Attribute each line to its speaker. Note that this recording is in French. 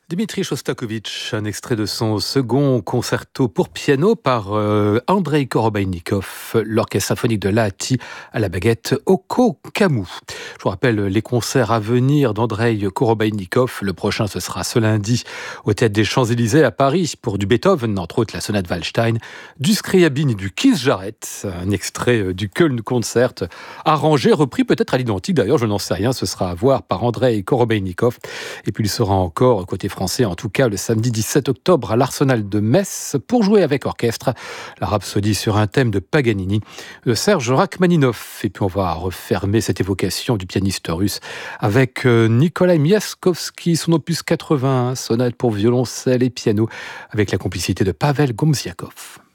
Speaker 1: Dmitri Shostakovich, un extrait de son second concerto pour piano par Andrei Korobeinikov, l'orchestre symphonique de Lahti à la baguette Oko Kamou. Je vous rappelle les concerts à venir d'Andrei Korobeinikov. Le prochain, ce sera ce lundi au Théâtre des Champs-Élysées à Paris pour du Beethoven, entre autres la sonate Waldstein, du Scriabine et du Keith Jarrett, un extrait du Köln Concert, arrangé, repris peut-être à l'identique d'ailleurs, je n'en sais rien, ce sera à voir par Andrei Korobeinikov. Et puis il sera encore côté français, en tout cas le samedi 17 octobre à l'Arsenal de Metz pour jouer avec orchestre la Rhapsodie sur un thème de Paganini de Serge Rachmaninov. Et puis on va refermer cette évocation du pianiste russe avec Nikolai Miaskovski, son opus 80, sonate pour violoncelle et piano avec la complicité de Pavel Gomziakov.